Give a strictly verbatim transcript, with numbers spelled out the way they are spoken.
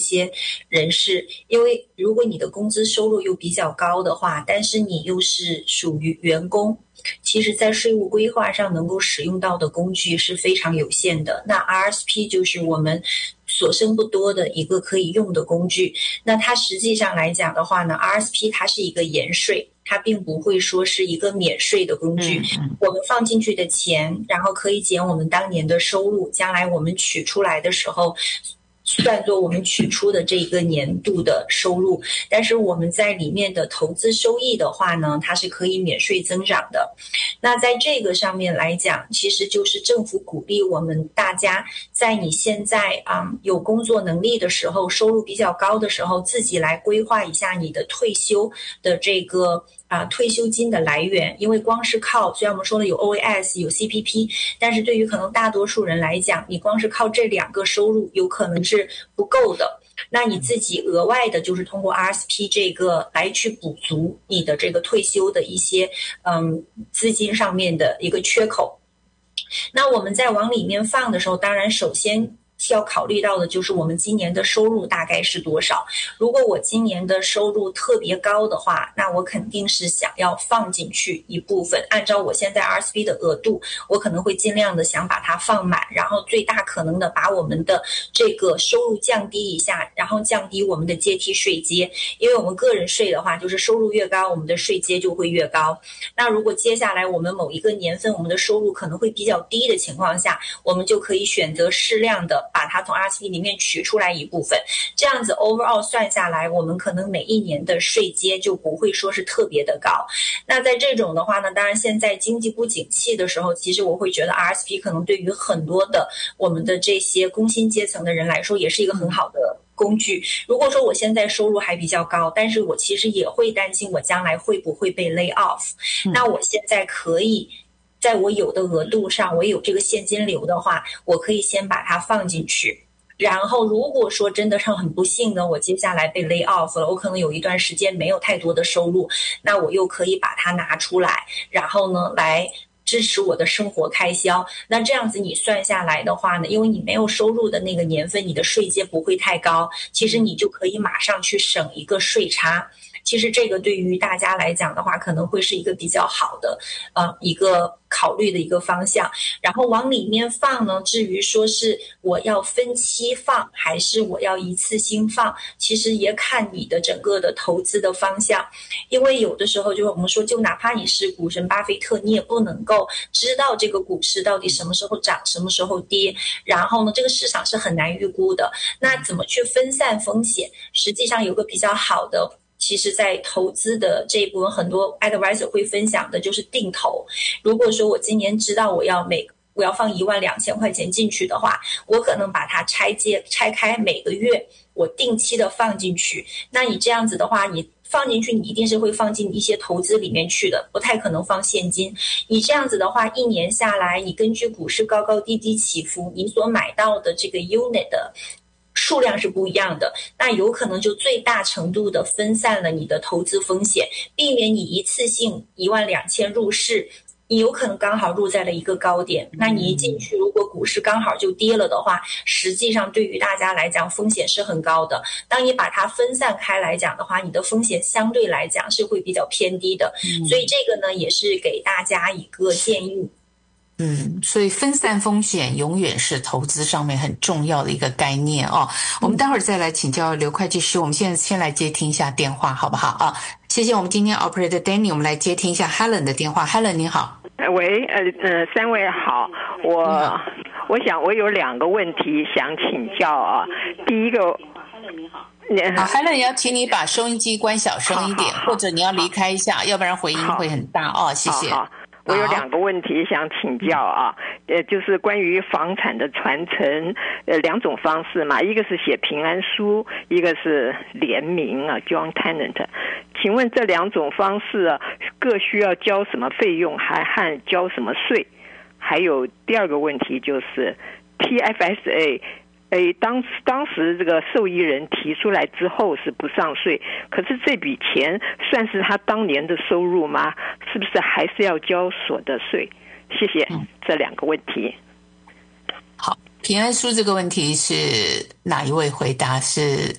些人士，因为如果你的工资收入又比较高的话，但是你又是属于员工，其实在税务规划上能够使用到的工具是非常有限的。那 R S P 就是我们所剩不多的一个可以用的工具。那它实际上来讲的话呢， R S P 它是一个延税，它并不会说是一个免税的工具。我们放进去的钱，然后可以减我们当年的收入，将来我们取出来的时候算作我们取出的这个年度的收入，但是我们在里面的投资收益的话呢，它是可以免税增长的。那在这个上面来讲，其实就是政府鼓励我们大家在你现在啊、嗯、有工作能力的时候，收入比较高的时候，自己来规划一下你的退休的这个啊，退休金的来源。因为光是靠，虽然我们说了有 O A S 有 C P P， 但是对于可能大多数人来讲，你光是靠这两个收入有可能是不够的。那你自己额外的就是通过 R S P 这个来去补足你的这个退休的一些嗯资金上面的一个缺口。那我们在往里面放的时候，当然首先需要考虑到的就是我们今年的收入大概是多少。如果我今年的收入特别高的话，那我肯定是想要放进去一部分，按照我现在 R S P 的额度，我可能会尽量的想把它放满，然后最大可能的把我们的这个收入降低一下，然后降低我们的阶梯税阶。因为我们个人税的话，就是收入越高，我们的税阶就会越高。那如果接下来我们某一个年份我们的收入可能会比较低的情况下，我们就可以选择适量的把它从 R S P 里面取出来一部分，这样子 overall 算下来，我们可能每一年的税阶就不会说是特别的高。那在这种的话呢，当然现在经济不景气的时候，其实我会觉得 R S P 可能对于很多的我们的这些工薪阶层的人来说，也是一个很好的工具。如果说我现在收入还比较高，但是我其实也会担心我将来会不会被 lay off，嗯，那我现在可以在我有的额度上，我有这个现金流的话，我可以先把它放进去。然后如果说真的是很不幸的，我接下来被 lay off 了，我可能有一段时间没有太多的收入，那我又可以把它拿出来，然后呢来支持我的生活开销。那这样子你算下来的话呢，因为你没有收入的那个年份，你的税阶不会太高，其实你就可以马上去省一个税差。其实这个对于大家来讲的话，可能会是一个比较好的呃一个考虑的一个方向。然后往里面放呢，至于说是我要分期放还是我要一次性放，其实也看你的整个的投资的方向。因为有的时候就我们说，就哪怕你是股神巴菲特，你也不能够知道这个股市到底什么时候涨什么时候跌，然后呢这个市场是很难预估的。那怎么去分散风险，实际上有个比较好的，其实在投资的这一部分，很多 advisor 会分享的就是定投。如果说我今年知道我要每我要放一万两千块钱进去的话，我可能把它拆借拆开，每个月我定期的放进去。那你这样子的话，你放进去你一定是会放进一些投资里面去的，不太可能放现金。你这样子的话，一年下来，你根据股市高高低低起伏，你所买到的这个 unit 的数量是不一样的，那有可能就最大程度的分散了你的投资风险，避免你一次性一万两千入市，你有可能刚好入在了一个高点，那你一进去，如果股市刚好就跌了的话，实际上对于大家来讲风险是很高的。当你把它分散开来讲的话，你的风险相对来讲是会比较偏低的，嗯，所以这个呢也是给大家一个建议。 嗯，所以分散风险永远是投资上面很重要的一个概念哦。我们待会儿再来请教刘会计师，我们现在先来接听一下电话好不好啊？谢谢我们今天 Operator Danny， 我们来接听一下 Helen 的电话。 Helen 你好。 喂，呃呃，三位好，我我想我有两个问题想请教啊。第一个， 好 ，Helen 要请你把收音机关小声一点，或者你要离开一下，要不然回音会很大哦。谢谢。 好好，我有两个问题想请教啊，呃，就是关于房产的传承，呃，两种方式嘛，一个是写平安书，一个是联名啊 ，joint tenant。请问这两种方式啊，各需要交什么费用，还和交什么税？还有第二个问题就是 T F S A。诶，当当时这个受益人提出来之后是不上税，可是这笔钱算是他当年的收入吗？是不是还是要交所得税？谢谢，嗯，这两个问题。 好，平安书这个问题是哪一位回答？是